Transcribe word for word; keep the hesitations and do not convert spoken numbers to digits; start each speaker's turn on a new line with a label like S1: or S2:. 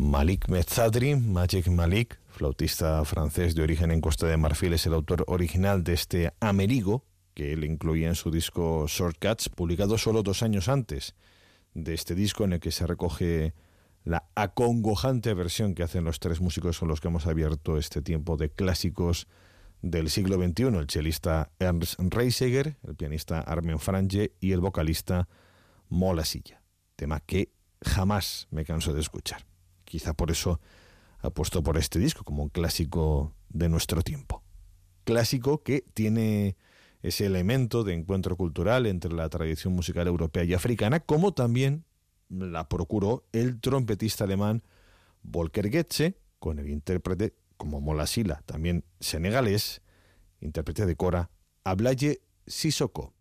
S1: Malik Mezadri, Magic Malik, flautista francés de origen en Costa de Marfil, es el autor original de este Amerigo, que él incluía en su disco Shortcuts, publicado solo dos años antes de este disco, en el que se recoge la acongojante versión que hacen los tres músicos con los que hemos abierto este tiempo de clásicos del siglo veintiuno, el chelista Ernst Reiseger, el pianista Armin Frange y el vocalista Mola Silla, tema que jamás me canso de escuchar. Quizá por eso apuesto por este disco como un clásico de nuestro tiempo. Clásico que tiene ese elemento de encuentro cultural entre la tradición musical europea y africana, como también la procuró el trompetista alemán Volker Goetze, con el intérprete, como Mola Silla, también senegalés, intérprete de kora, Ablaye Sissoko.